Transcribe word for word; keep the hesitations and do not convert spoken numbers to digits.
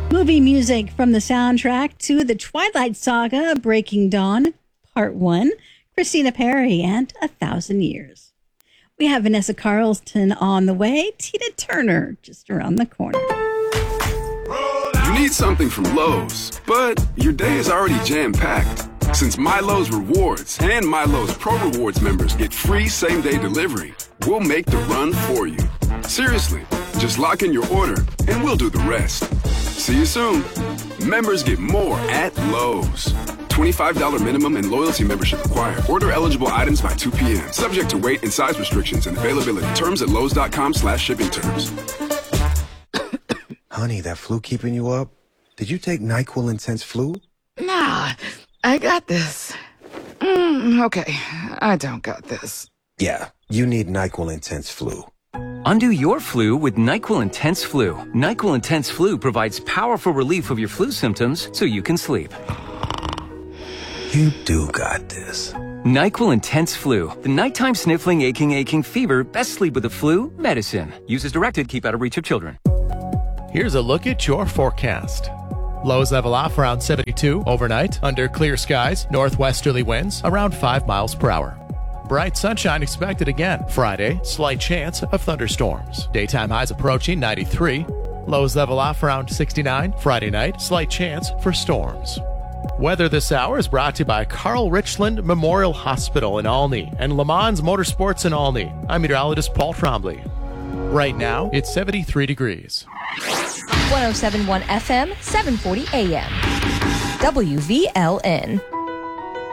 Movie music from the soundtrack to The Twilight Saga, Breaking Dawn, Part one, Christina Perri, and A Thousand Years. We have Vanessa Carlton on the way, Tina Turner just around the corner. You need something from Lowe's, but your day is already jam-packed. Since MyLowe's Rewards and MyLowe's Pro Rewards members get free same-day delivery, we'll make the run for you. Seriously, just lock in your order and we'll do the rest. See you soon. Members get more at Lowe's. twenty-five dollars minimum and loyalty membership required. Order eligible items by two p.m. Subject to weight and size restrictions and availability. Terms at lowes.com slash shipping terms. Honey, that flu keeping you up? Did you take NyQuil Intense Flu? Nah, I got this. Mm, okay, I don't got this. Yeah, you need NyQuil Intense Flu. Undo your flu with NyQuil Intense Flu. NyQuil Intense Flu provides powerful relief of your flu symptoms so you can sleep. You do got this. NyQuil Intense Flu. The nighttime sniffling, aching, aching fever. Best sleep with the flu. Medicine. Use as directed. Keep out of reach of children. Here's a look at your forecast. Lows level off around seventy-two overnight. Under clear skies, northwesterly winds around five miles per hour. Bright sunshine expected again. Friday, slight chance of thunderstorms. Daytime highs approaching ninety-three. Lows level off around sixty-nine. Friday night, slight chance for storms. Weather this hour is brought to you by Carl Richland Memorial Hospital in Olney and Le Mans Motorsports in Olney. I'm meteorologist Paul Trombley. Right now, it's seventy-three degrees. one oh seven point one F M, seven forty A M. W V L N.